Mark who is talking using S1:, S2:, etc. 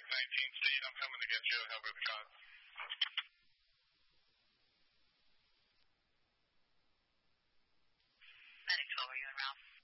S1: 19, Steve. I'm coming to get you. Help with the cause.
S2: Medic 12, are you en route?